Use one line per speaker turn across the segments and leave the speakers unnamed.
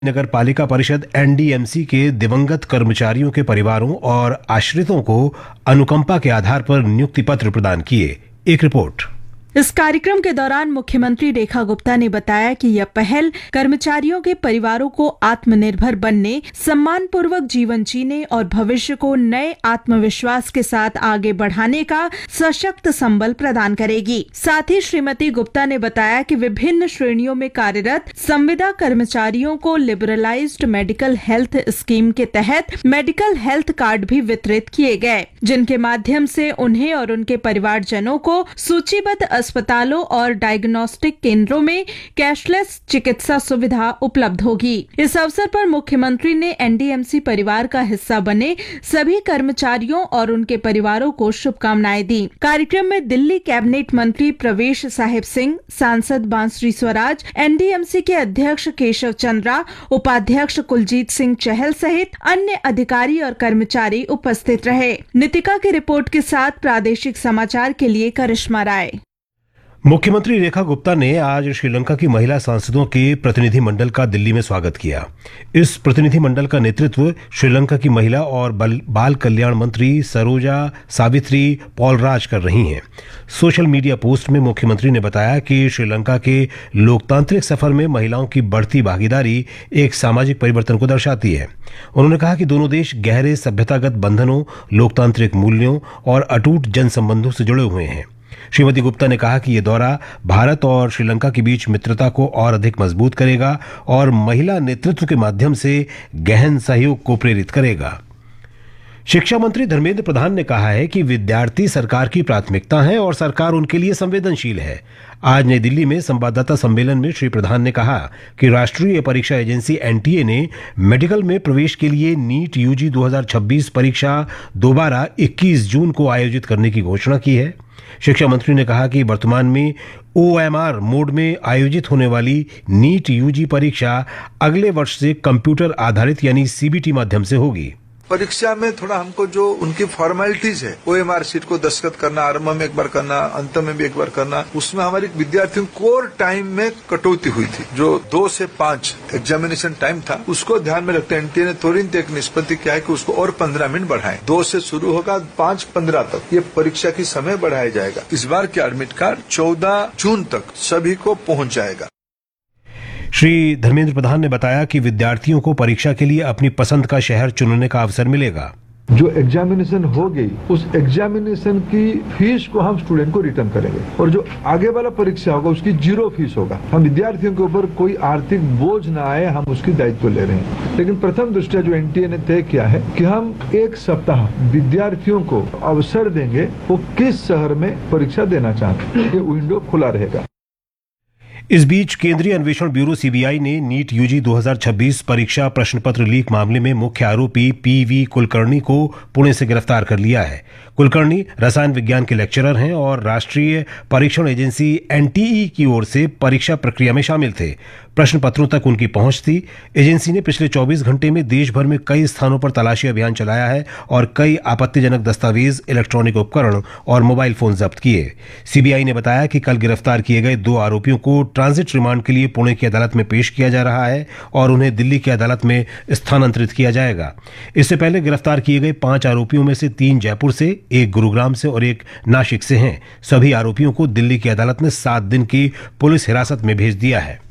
नगर पालिका परिषद एनडीएमसी के दिवंगत कर्मचारियों के परिवारों और आश्रितों को अनुकंपा के आधार पर नियुक्ति पत्र प्रदान किए। एक रिपोर्ट।
इस कार्यक्रम के दौरान मुख्यमंत्री रेखा गुप्ता ने बताया कि यह पहल कर्मचारियों के परिवारों को आत्मनिर्भर बनने, सम्मानपूर्वक जीवन जीने और भविष्य को नए आत्मविश्वास के साथ आगे बढ़ाने का सशक्त संबल प्रदान करेगी। साथ ही श्रीमती गुप्ता ने बताया कि विभिन्न श्रेणियों में कार्यरत संविदा कर्मचारियों को लिबरलाइज्ड मेडिकल हेल्थ स्कीम के तहत मेडिकल हेल्थ कार्ड भी वितरित किए गए, जिनके माध्यम से उन्हें और उनके परिवारजनों को सूचीबद्ध अस्पतालों और डायग्नोस्टिक केंद्रों में कैशलेस चिकित्सा सुविधा उपलब्ध होगी। इस अवसर पर मुख्यमंत्री ने एनडीएमसी परिवार का हिस्सा बने सभी कर्मचारियों और उनके परिवारों को शुभकामनाएं दी। कार्यक्रम में दिल्ली कैबिनेट मंत्री प्रवेश साहिब सिंह, सांसद बांसुरी स्वराज, एनडीएमसी के अध्यक्ष केशव चंद्रा, उपाध्यक्ष कुलजीत सिंह चहल सहित अन्य अधिकारी और कर्मचारी उपस्थित रहे। नितिका की रिपोर्ट के साथ प्रादेशिक समाचार के लिए करिश्मा राय।
मुख्यमंत्री रेखा गुप्ता ने आज श्रीलंका की महिला सांसदों के प्रतिनिधि मंडल का दिल्ली में स्वागत किया। इस प्रतिनिधि मंडल का नेतृत्व श्रीलंका की महिला और बाल कल्याण मंत्री सरोजा सावित्री पॉलराज कर रही हैं। सोशल मीडिया पोस्ट में मुख्यमंत्री ने बताया कि श्रीलंका के लोकतांत्रिक सफर में महिलाओं की बढ़ती भागीदारी एक सामाजिक परिवर्तन को दर्शाती है। उन्होंने कहा कि दोनों देश गहरे सभ्यतागत बंधनों, लोकतांत्रिक मूल्यों और अटूट जन संबंधों से जुड़े हुए हैं। श्रीमती गुप्ता ने कहा कि यह दौरा भारत और श्रीलंका के बीच मित्रता को और अधिक मजबूत करेगा और महिला नेतृत्व के माध्यम से गहन सहयोग को प्रेरित करेगा। शिक्षा मंत्री धर्मेंद्र प्रधान ने कहा है कि विद्यार्थी सरकार की प्राथमिकता है और सरकार उनके लिए संवेदनशील है। आज नई दिल्ली में संवाददाता सम्मेलन में श्री प्रधान ने कहा कि राष्ट्रीय परीक्षा एजेंसी एनटीए ने मेडिकल में प्रवेश के लिए नीट यूजी 2026 परीक्षा दोबारा 21 जून को आयोजित करने की घोषणा की है। शिक्षा मंत्री ने कहा कि वर्तमान में ओएमआर मोड में आयोजित होने वाली नीट यूजी परीक्षा अगले वर्ष से कंप्यूटर आधारित यानी सीबीटी माध्यम से होगी।
परीक्षा में थोड़ा हमको जो उनकी फॉर्मेलिटीज है, ओएमआर शीट को दस्तखत करना, आरंभ में एक बार करना, अंत में भी एक बार करना, उसमें हमारे विद्यार्थियों कोर टाइम में कटौती हुई थी। जो 2 से 5 एग्जामिनेशन टाइम था, उसको ध्यान में रखते एनटीए ने तुरंत एक निष्पत्ति किया है कि उसको और 15 मिनट बढ़ाएं। 2 से शुरू होगा, 5-15 तक ये परीक्षा की समय बढ़ाया जाएगा। इस बार के एडमिट कार्ड 14 जून तक सभी को पहुंच जाएगा।
श्री धर्मेंद्र प्रधान ने बताया कि विद्यार्थियों को परीक्षा के लिए अपनी पसंद का शहर चुनने का अवसर मिलेगा।
जो एग्जामिनेशन हो गई, उस एग्जामिनेशन की फीस को हम स्टूडेंट को रिटर्न करेंगे और जो आगे वाला परीक्षा होगा उसकी 0 फीस होगा। हम विद्यार्थियों के ऊपर कोई आर्थिक बोझ ना आए, हम उसकी दायित्व ले रहे हैं। लेकिन प्रथम दृष्टया जो एनटीए ने तय किया है कि हम 1 सप्ताह विद्यार्थियों को अवसर देंगे वो किस शहर में परीक्षा देना चाहते हैं, ये विंडो खुला रहेगा।
इस बीच केंद्रीय अन्वेषण ब्यूरो सीबीआई ने नीट यूजी 2026 परीक्षा प्रश्न पत्र लीक मामले में मुख्य आरोपी पीवी कुलकर्णी को पुणे से गिरफ्तार कर लिया है। कुलकर्णी रसायन विज्ञान के लेक्चरर हैं और राष्ट्रीय परीक्षण एजेंसी एनटीई की ओर से परीक्षा प्रक्रिया में शामिल थे। प्रश्न पत्रों तक उनकी पहुंच थी। एजेंसी ने पिछले 24 घंटे में देश भर में कई स्थानों पर तलाशी अभियान चलाया है और कई आपत्तिजनक दस्तावेज, इलेक्ट्रॉनिक उपकरण और मोबाइल फोन जब्त किए। सीबीआई ने बताया कि कल गिरफ्तार किए गए 2 आरोपियों को ट्रांजिट रिमांड के लिए पुणे की अदालत में पेश किया जा रहा है और उन्हें दिल्ली की अदालत में स्थानांतरित किया जाएगा। इससे पहले गिरफ्तार किए गए 5 आरोपियों में से 3 जयपुर से, 1 गुरुग्राम से और 1 नासिक से हैं। सभी आरोपियों को दिल्ली की अदालत ने 7 दिन की पुलिस हिरासत में भेज दिया है।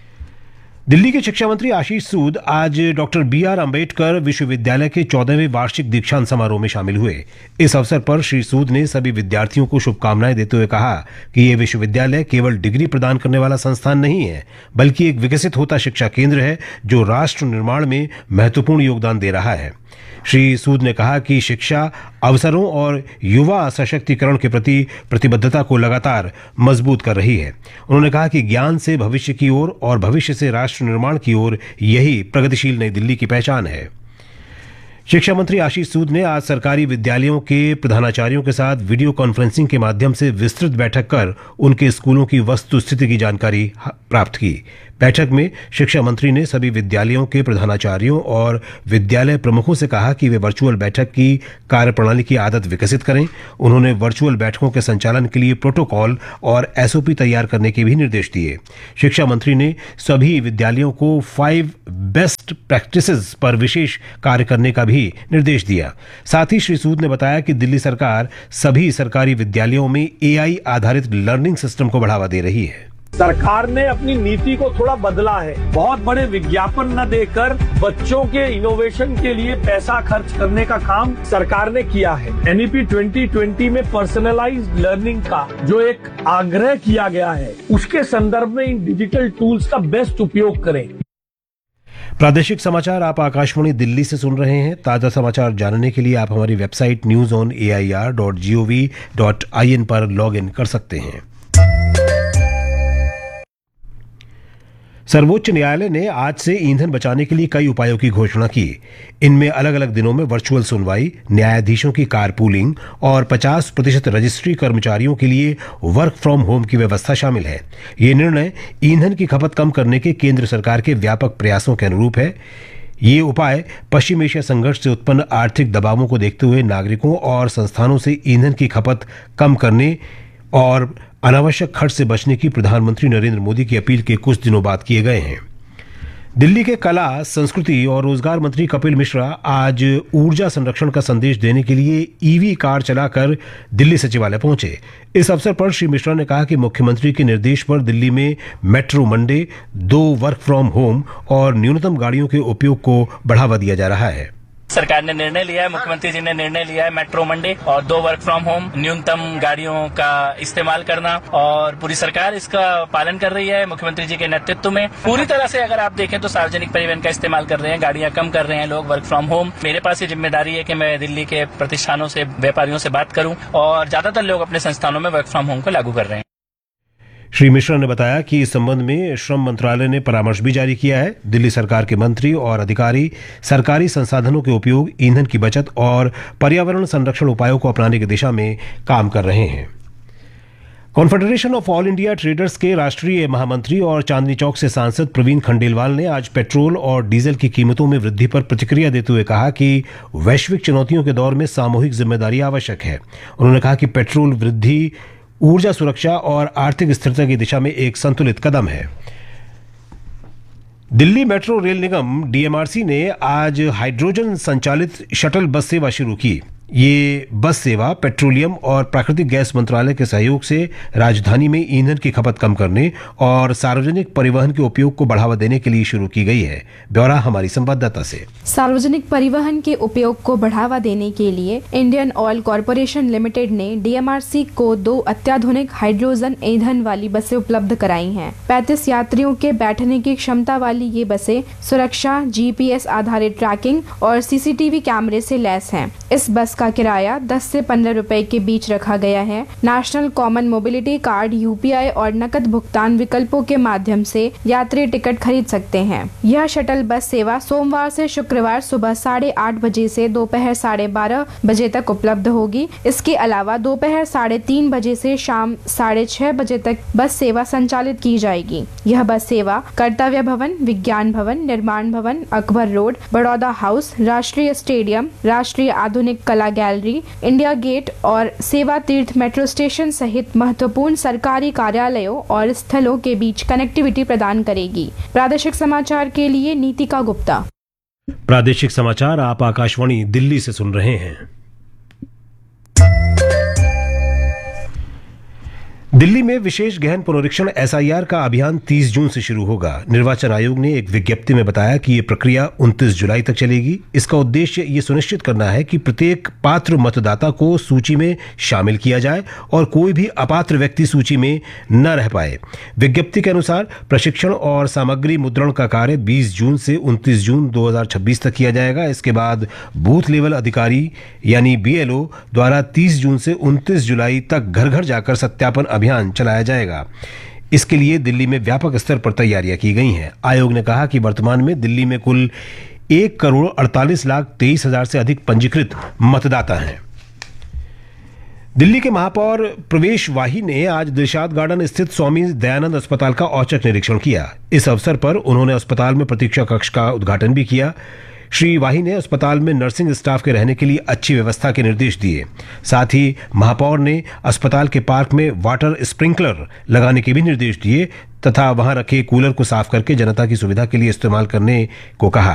दिल्ली के शिक्षा मंत्री आशीष सूद आज डॉक्टर BR अम्बेडकर विश्वविद्यालय के 14वें वार्षिक दीक्षांत समारोह में शामिल हुए। इस अवसर पर श्री सूद ने सभी विद्यार्थियों को शुभकामनाएं देते हुए कहा कि यह विश्वविद्यालय केवल डिग्री प्रदान करने वाला संस्थान नहीं है, बल्कि एक विकसित होता शिक्षा केंद्र है जो राष्ट्र निर्माण में महत्वपूर्ण योगदान दे रहा है। श्री सूद ने कहा कि शिक्षा अवसरों और युवा सशक्तिकरण के प्रति प्रतिबद्धता को लगातार मजबूत कर रही है। उन्होंने कहा कि ज्ञान से भविष्य की ओर और भविष्य से राष्ट्र निर्माण की ओर यही प्रगतिशील नई दिल्ली की पहचान है। शिक्षा मंत्री आशीष सूद ने आज सरकारी विद्यालयों के प्रधानाचार्यों के साथ वीडियो कॉन्फ्रेंसिंग के माध्यम से विस्तृत बैठक कर उनके स्कूलों की वस्तुस्थिति की जानकारी प्राप्त की। बैठक में शिक्षा मंत्री ने सभी विद्यालयों के प्रधानाचार्यों और विद्यालय प्रमुखों से कहा कि वे वर्चुअल बैठक की कार्यप्रणाली की आदत विकसित करें। उन्होंने वर्चुअल बैठकों के संचालन के लिए प्रोटोकॉल और एसओपी तैयार करने के भी निर्देश दिए। शिक्षा मंत्री ने सभी विद्यालयों को 5 बेस्ट प्रैक्टिसेस पर विशेष कार्य करने का भी निर्देश दिया। साथ ही श्री सूद ने बताया कि दिल्ली सरकार सभी सरकारी विद्यालयों में एआई आधारित लर्निंग सिस्टम को बढ़ावा दे रही है।
सरकार ने अपनी नीति को थोड़ा बदला है। बहुत बड़े विज्ञापन न देकर बच्चों के इनोवेशन के लिए पैसा खर्च करने का काम सरकार ने किया है। एनईपी 2020 में पर्सनलाइज्ड लर्निंग का जो एक आग्रह किया गया है, उसके संदर्भ में इन डिजिटल टूल्स का बेस्ट उपयोग करें।
प्रादेशिक समाचार आप आकाशवाणी दिल्ली से सुन रहे हैं। ताजा समाचार जानने के लिए आप हमारी वेबसाइट newsonair.gov.in पर लॉग इन कर सकते हैं। सर्वोच्च न्यायालय ने आज से ईंधन बचाने के लिए कई उपायों की घोषणा की। इनमें अलग अलग दिनों में वर्चुअल सुनवाई, न्यायाधीशों की कारपूलिंग और 50% रजिस्ट्री कर्मचारियों के लिए वर्क फ्रॉम होम की व्यवस्था शामिल है। ये निर्णय ईंधन की खपत कम करने के केंद्र सरकार के व्यापक प्रयासों के अनुरूप है। ये उपाय पश्चिम एशिया संघर्ष से उत्पन्न आर्थिक दबावों को देखते हुए नागरिकों और संस्थानों से ईंधन की खपत कम करने और अनावश्यक खर्च से बचने की प्रधानमंत्री नरेंद्र मोदी की अपील के कुछ दिनों बाद किए गए हैं। दिल्ली के कला, संस्कृति और रोजगार मंत्री कपिल मिश्रा आज ऊर्जा संरक्षण का संदेश देने के लिए ईवी कार चलाकर दिल्ली सचिवालय पहुंचे। इस अवसर पर श्री मिश्रा ने कहा कि मुख्यमंत्री के निर्देश पर दिल्ली में metro Monday, 2 work from home और न्यूनतम गाड़ियों के उपयोग को बढ़ावा दिया जा रहा है।
सरकार ने निर्णय लिया है, मुख्यमंत्री जी ने निर्णय लिया है मेट्रो मंडे और 2 वर्क फ्रॉम होम, न्यूनतम गाड़ियों का इस्तेमाल करना, और पूरी सरकार इसका पालन कर रही है। मुख्यमंत्री जी के नेतृत्व में पूरी तरह से अगर आप देखें तो सार्वजनिक परिवहन का इस्तेमाल कर रहे हैं, गाड़ियां कम कर रहे हैं लोग, वर्क फ्रॉम होम। मेरे पास ये जिम्मेदारी है कि मैं दिल्ली के प्रतिष्ठानों से, व्यापारियों से बात करूं और ज्यादातर लोग अपने संस्थानों में वर्क फ्रॉम होम को लागू कर रहे हैं।
श्री मिश्रा ने बताया कि इस संबंध में श्रम मंत्रालय ने परामर्श भी जारी किया है। दिल्ली सरकार के मंत्री और अधिकारी सरकारी संसाधनों के उपयोग, ईंधन की बचत और पर्यावरण संरक्षण उपायों को अपनाने की दिशा में काम कर रहे हैं। Confederation of all India traders के राष्ट्रीय महामंत्री और चांदनी चौक से सांसद प्रवीण खंडेलवाल ने आज पेट्रोल और डीजल की कीमतों में वृद्धि पर प्रतिक्रिया देते हुए कहा कि वैश्विक चुनौतियों के दौर में सामूहिक जिम्मेदारी आवश्यक है। उन्होंने कहा कि पेट्रोल वृद्धि ऊर्जा सुरक्षा और आर्थिक स्थिरता की दिशा में एक संतुलित कदम है। दिल्ली मेट्रो रेल निगम डीएमआरसी ने आज हाइड्रोजन संचालित शटल बस सेवा शुरू की। ये बस सेवा पेट्रोलियम और प्राकृतिक गैस मंत्रालय के सहयोग से राजधानी में ईंधन की खपत कम करने और सार्वजनिक परिवहन के उपयोग को बढ़ावा देने के लिए शुरू की गई है। ब्यौरा हमारी संवाददाता से।
सार्वजनिक परिवहन के उपयोग को बढ़ावा देने के लिए इंडियन ऑयल कॉरपोरेशन लिमिटेड ने डीएमआरसी को 2 अत्याधुनिक हाइड्रोजन ईंधन वाली बसें उपलब्ध कराई हैं। 35 यात्रियों के बैठने की क्षमता वाली ये बसें सुरक्षा, जीपीएस आधारित ट्रैकिंग और सीसीटीवी कैमरे से लैस हैं। इस बस का किराया 10 से 15 रुपए के बीच रखा गया है। National common mobility card, UPI और नकद भुगतान विकल्पों के माध्यम से यात्री टिकट खरीद सकते हैं। यह शटल बस सेवा सोमवार से शुक्रवार सुबह 8:30 बजे से दोपहर 12:30 बजे तक उपलब्ध होगी। इसके अलावा दोपहर 3:30 बजे से शाम 6:30 बजे तक बस सेवा संचालित की जाएगी। यह बस सेवा कर्तव्य भवन, विज्ञान भवन, निर्माण भवन, अकबर रोड, बड़ौदा हाउस, राष्ट्रीय स्टेडियम, राष्ट्रीय आधुनिक कला गैलरी, इंडिया गेट और सेवा तीर्थ मेट्रो स्टेशन सहित महत्वपूर्ण सरकारी कार्यालयों और स्थलों के बीच कनेक्टिविटी प्रदान करेगी। प्रादेशिक समाचार के लिए नीतिका गुप्ता।
प्रादेशिक समाचार आप आकाशवाणी दिल्ली से सुन रहे हैं। दिल्ली में विशेष गहन पुनरीक्षण एसआईआर का अभियान 30 जून से शुरू होगा। निर्वाचन आयोग ने एक विज्ञप्ति में बताया कि ये प्रक्रिया 29 जुलाई तक चलेगी। इसका उद्देश्य ये सुनिश्चित करना है कि प्रत्येक पात्र मतदाता को सूची में शामिल किया जाए और कोई भी अपात्र व्यक्ति सूची में न रह पाए। विज्ञप्ति के अनुसार प्रशिक्षण और सामग्री मुद्रण का कार्य 20 जून से 29 जून 2026 तक किया जाएगा। इसके बाद बूथ लेवल अधिकारी यानी बीएलओ द्वारा 30 जून से 29 जुलाई तक घर घर जाकर सत्यापन अभियान चलाया जाएगा। इसके लिए दिल्ली में व्यापक स्तर पर तैयारियां की गई हैं। आयोग ने कहा कि वर्तमान में दिल्ली में कुल 1,48,23,000 से अधिक पंजीकृत मतदाता हैं। दिल्ली के महापौर प्रवेश वाही ने आज दिलशाद गार्डन स्थित स्वामी दयानंद अस्पताल का औचक निरीक्षण किया। इस अवसर पर उन्होंने अस्पताल में प्रतीक्षा कक्ष का उद्घाटन भी किया। श्री वाही ने अस्पताल में नर्सिंग स्टाफ के रहने के लिए अच्छी व्यवस्था के निर्देश दिए। साथ ही महापौर ने अस्पताल के पार्क में वाटर स्प्रिंकलर लगाने के भी निर्देश दिए तथा वहां रखे कूलर को साफ करके जनता की सुविधा के लिए इस्तेमाल करने को कहा।